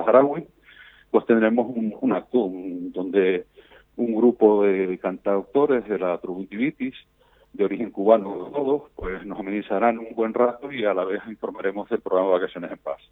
saharaui, pues tendremos un acto donde un grupo de cantautores de la Trubutivitis, de origen cubano todos, pues nos amenizarán un buen rato y a la vez informaremos del programa Vacaciones en Paz.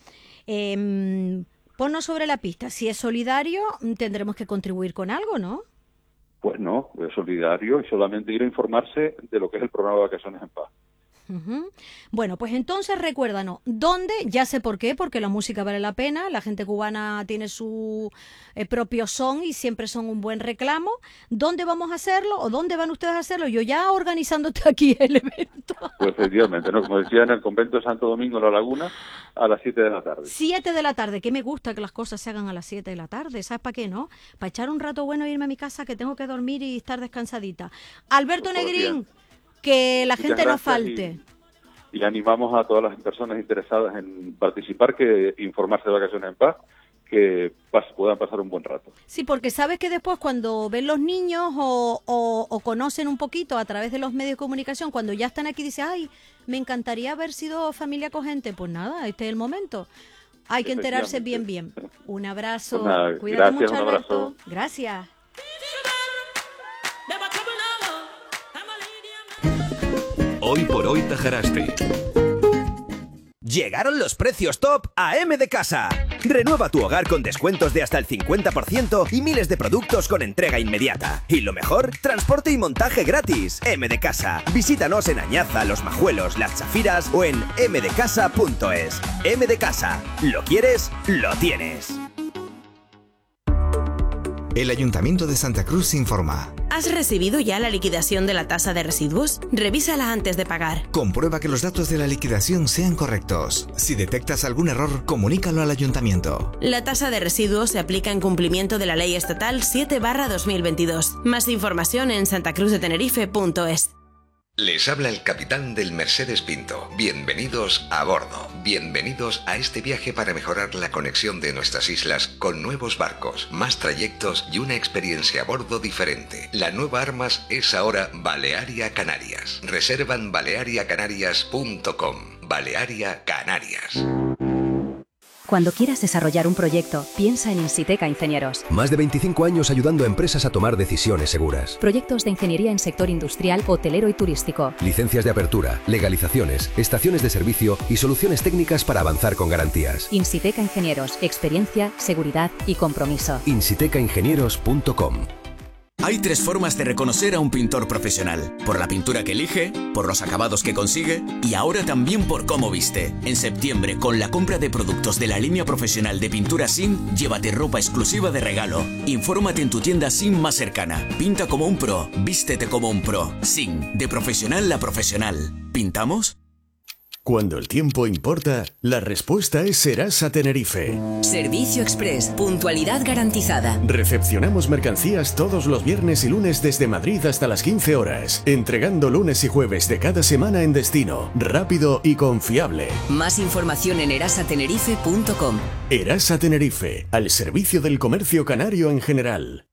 Ponnos sobre la pista. Si es solidario, tendremos que contribuir con algo, ¿no? Pues no, es solidario y solamente ir a informarse de lo que es el programa Vacaciones en Paz. Uh-huh. Bueno, pues entonces recuérdanos, ¿dónde? Ya sé por qué, porque la música vale la pena, la gente cubana tiene su propio son y siempre son un buen reclamo. ¿Dónde vamos a hacerlo o dónde van ustedes a hacerlo? Yo ya organizándote aquí el evento. Pues efectivamente, ¿no? Como decía, en el convento de Santo Domingo, La Laguna, a las 7 de la tarde. 7 de la tarde, que me gusta que las cosas se hagan a las 7 de la tarde, ¿sabes para qué, no? Para echar un rato bueno e irme a mi casa, que tengo que dormir y estar descansadita. Alberto Negrín, que la gente no falte. Y animamos a todas las personas interesadas en participar, que informarse de Vacaciones en Paz, que puedan pasar un buen rato. Sí, porque sabes que después cuando ven los niños o conocen un poquito a través de los medios de comunicación, cuando ya están aquí, dicen, ay, me encantaría haber sido familia acogente. Pues nada, este es el momento. Hay que enterarse bien. Un abrazo. Pues nada, cuídate gracias, mucho, un Alberto. abrazo. Gracias. Hoy por hoy Tajaraste. Llegaron los precios top a M de Casa. Renueva tu hogar con descuentos de hasta el 50% y miles de productos con entrega inmediata. Y lo mejor, transporte y montaje gratis. M de Casa. Visítanos en Añaza, Los Majuelos, Las Chafiras o en mdecasa.es. M de Casa. ¿Lo quieres? Lo tienes. El Ayuntamiento de Santa Cruz informa. ¿Has recibido ya la liquidación de la tasa de residuos? Revísala antes de pagar. Comprueba que los datos de la liquidación sean correctos. Si detectas algún error, comunícalo al Ayuntamiento. La tasa de residuos se aplica en cumplimiento de la Ley Estatal 7/2022. Más información en santacruzdetenerife.es. Les habla el capitán del Mercedes Pinto. Bienvenidos a bordo. Bienvenidos a este viaje para mejorar la conexión de nuestras islas con nuevos barcos, más trayectos y una experiencia a bordo diferente. La nueva Armas es ahora Balearia Canarias. Reserva en baleariacanarias.com. Balearia Canarias. Cuando quieras desarrollar un proyecto, piensa en Insiteca Ingenieros. Más de 25 años ayudando a empresas a tomar decisiones seguras. Proyectos de ingeniería en sector industrial, hotelero y turístico. Licencias de apertura, legalizaciones, estaciones de servicio y soluciones técnicas para avanzar con garantías. Insiteca Ingenieros. Experiencia, seguridad y compromiso. insitecaingenieros.com. Hay 3 formas de reconocer a un pintor profesional: por la pintura que elige, por los acabados que consigue y ahora también por cómo viste. En septiembre, con la compra de productos de la línea profesional de pintura SIN, llévate ropa exclusiva de regalo. Infórmate en tu tienda SIN más cercana. Pinta como un pro, vístete como un pro. SIN, de profesional a profesional. ¿Pintamos? Cuando el tiempo importa, la respuesta es Serasa Tenerife. Servicio Express, puntualidad garantizada. Recepcionamos mercancías todos los viernes y lunes desde Madrid hasta las 15 horas, entregando lunes y jueves de cada semana en destino, rápido y confiable. Más información en erasatenerife.com. Erasa Tenerife, al servicio del comercio canario en general.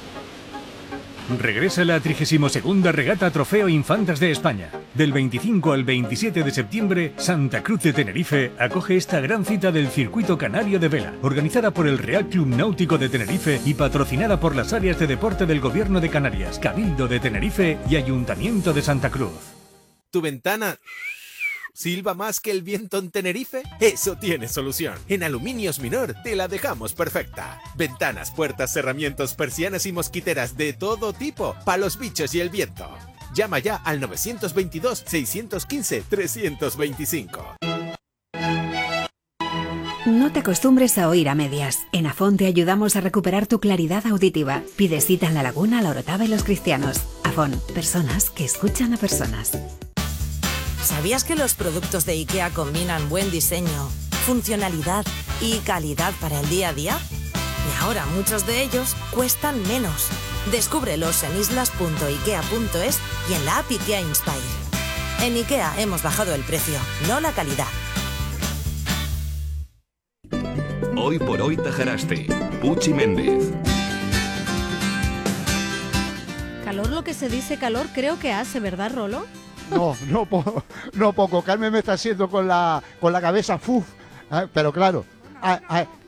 Regresa la 32ª Regata Trofeo Infantas de España. Del 25 al 27 de septiembre, Santa Cruz de Tenerife acoge esta gran cita del Circuito Canario de Vela, organizada por el Real Club Náutico de Tenerife y patrocinada por las áreas de deporte del Gobierno de Canarias, Cabildo de Tenerife y Ayuntamiento de Santa Cruz. ¿Tu ventana silba más que el viento en Tenerife? Eso tiene solución. En Aluminios Minor te la dejamos perfecta. Ventanas, puertas, cerramientos, persianas y mosquiteras de todo tipo, para los bichos y el viento. Llama ya al 922-615-325. No te acostumbres a oír a medias. En Afón te ayudamos a recuperar tu claridad auditiva. Pide cita en La Laguna, La Orotava y Los Cristianos. Afón, personas que escuchan a personas. ¿Sabías que los productos de IKEA combinan buen diseño, funcionalidad y calidad para el día a día? Y ahora muchos de ellos cuestan menos. Descúbrelos en islas.ikea.es y en la app IKEA Inspire. En IKEA hemos bajado el precio, no la calidad. Hoy por hoy Tajaraste. Puchi Méndez. Calor, lo que se dice calor, creo que hace, ¿verdad, Rolo? No poco. Carmen me está haciendo con la cabeza, pero claro,